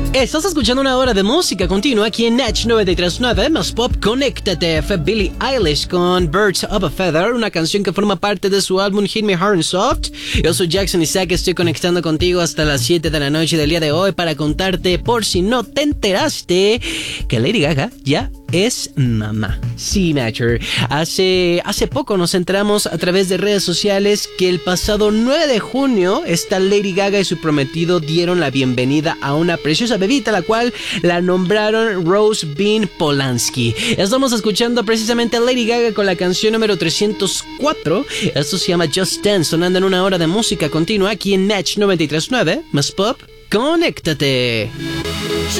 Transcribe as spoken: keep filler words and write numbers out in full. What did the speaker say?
Estás escuchando una hora de música continua aquí en Natch noventa y tres punto nueve, más pop. Conéctate. Fue Billie Eilish con Birds of a Feather, una canción que forma parte de su álbum Hit Me Hard and Soft. Yo soy Jackson Isaac, estoy conectando contigo hasta las siete de la noche del día de hoy para contarte, por si no te enteraste, que Lady Gaga ya es mamá. Sí, Matcher. Hace, hace poco nos enteramos a través de redes sociales que el pasado nueve de junio esta Lady Gaga y su prometido dieron la bienvenida a una preciosa bebita, la cual la nombraron Rose Bean Polanski. Estamos escuchando precisamente a Lady Gaga con la canción número trescientos cuatro. Esto se llama Just Dance, sonando en una hora de música continua aquí en Natch noventa y tres punto nueve, más pop. Conéctate.